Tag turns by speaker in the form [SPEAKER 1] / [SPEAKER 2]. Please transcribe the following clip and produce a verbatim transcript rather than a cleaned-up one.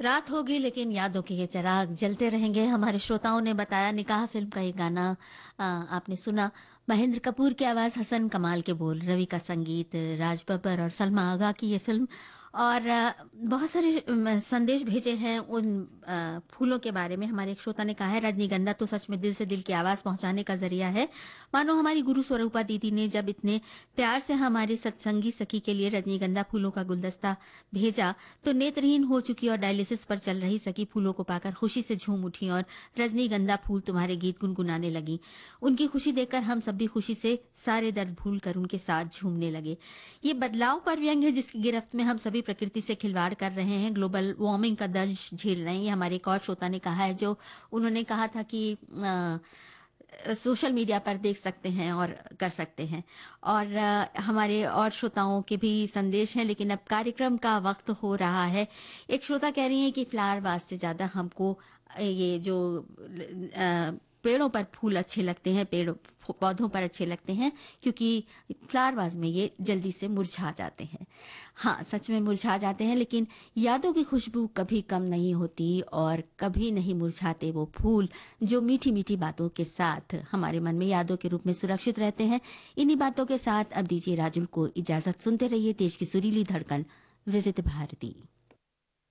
[SPEAKER 1] रात होगी लेकिन यादों के ये चिराग जलते रहेंगे। हमारे श्रोताओं ने बताया, निकाह फिल्म का ये गाना आ, आपने सुना। महेंद्र कपूर की आवाज़, हसन कमाल के बोल, रवि का संगीत, राज बब्बर और सलमा आगा की ये फिल्म। और आ, बहुत सारे अम, संदेश भेजे हैं उन आ, फूलों के बारे में। हमारे एक श्रोता ने कहा है, रजनीगंधा तो सच में दिल से दिल की आवाज़ पहुंचाने का जरिया है। मानो हमारी गुरु स्वरूपा दीदी ने जब इतने प्यार से हमारे सत्संगी सखी के लिए रजनीगंधा फूलों का गुलदस्ता भेजा, तो नेत्रहीन हो चुकी और डायलिसिस पर चल रही सखी फूलों को पाकर खुशी से झूम उठी और रजनीगंधा फूल तुम्हारे गीत गुनगुनाने लगी। उनकी खुशी देखकर हम सब भी खुशी से सारे दर्द भूल कर उनके साथ झूमने लगे। ये बदलाव पर व्यंग है जिसकी गिरफ्त में हम सभी प्रकृति से खिलवाड़ कर रहे हैं, ग्लोबल वार्मिंग का दर्द झेल रहे हैं। ये हमारे एक और श्रोता ने कहा है, जो उन्होंने कहा था कि अ, सोशल मीडिया पर देख सकते हैं और कर सकते हैं। और अ, हमारे और श्रोताओं के भी संदेश हैं, लेकिन अब कार्यक्रम का वक्त हो रहा है। एक श्रोता कह रही हैं कि फ्लावर वाज से ज्यादा हमको अ, ये जो अ, पेड़ों पर फूल अच्छे लगते हैं, पेड़ पौधों पर अच्छे लगते हैं, क्योंकि फ्लावर वाज में ये जल्दी से मुरझा जाते हैं। हाँ, सच में मुरझा जाते हैं, लेकिन यादों की खुशबू कभी कम नहीं होती और कभी नहीं मुरझाते वो फूल जो मीठी मीठी बातों के साथ हमारे मन में यादों के रूप में सुरक्षित रहते हैं। इन्हीं बातों के साथ अब दीजिए राजुल को इजाजत। सुनते रहिए देश की सुरीली धड़कन, विविध भारती।